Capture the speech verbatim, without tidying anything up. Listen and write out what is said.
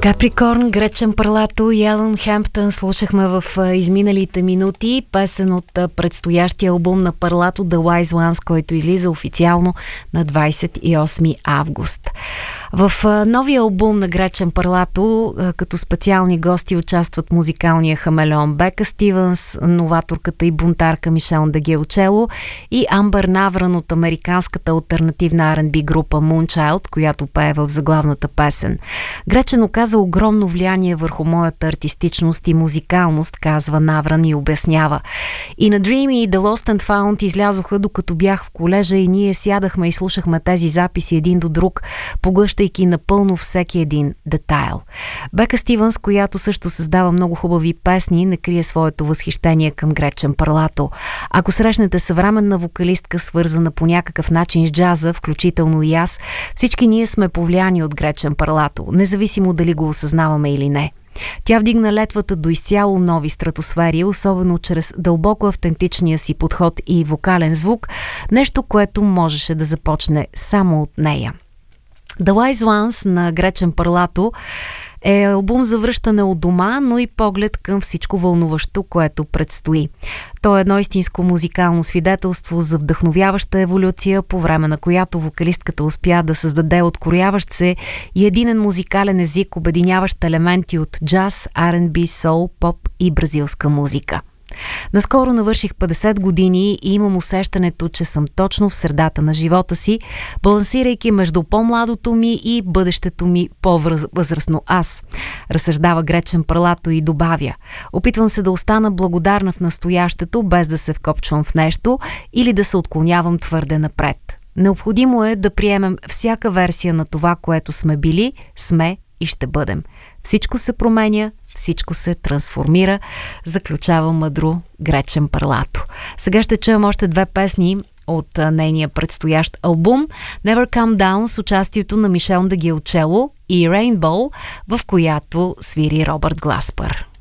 Каприкорн, Гречен Пърлато и Елън Хемптън слушахме в изминалите минути, песен от предстоящия албум на Пърлато The Wise Ones, който излиза официално на двадесет и осми август. В новия албум на Гречен Пърлато като специални гости участват музикалния хамелеон Бека Стивенс, новаторката и бунтарка Мишел Дегелчело и Амбър Наврън от американската алтернативна Ар енд Би група Moonchild, която пее в заглавната песен. Гречен оказа огромно влияние върху моята артистичност и музикалност, казва Наврън и обяснява. И на Dreamy и The Lost and Found излязоха докато бях в колежа и ние сядахме и слушахме тези записи един до друг, поглъщайки напълно всеки един детайл. Бека Стивенс, която също създава много хубави песни, не крие своето възхищение към Гречен Пърлато. Ако срещнете съвременна вокалистка, свързана по някакъв начин с джаза, включително и аз, всички ние сме повлияни от Гречен Пърлато, независимо дали го осъзнаваме или не. Тя вдигна летвата до изцяло нови стратосфери, особено чрез дълбоко автентичния си подход и вокален звук, нещо, което можеше да започне само от нея. The Wise Ones на Гречен Пърлато е албум за връщане от дома, но и поглед към всичко вълнуващо, което предстои. То е едно истинско музикално свидетелство за вдъхновяваща еволюция, по време на която вокалистката успя да създаде открояващ се и единен музикален език, обединяващ елементи от джаз, Ар енд Би, соул, поп и бразилска музика. Наскоро навърших петдесет години и имам усещането, че съм точно в средата на живота си, балансирайки между по-младото ми и бъдещето ми по-възрастно аз. Разсъждава Гречен Пърлато и добавя: опитвам се да остана благодарна в настоящето, без да се вкопчвам в нещо или да се отклонявам твърде напред. Необходимо е да приемем всяка версия на това, което сме били, сме и ще бъдем. Всичко се променя, всичко се трансформира, заключава мъдро Гречен Пърлато. Сега ще чуем още две песни от нейния предстоящ албум: Never Come Down с участието на Мишел Дегелчело и Rainbow, в която свири Робърт Гласпър.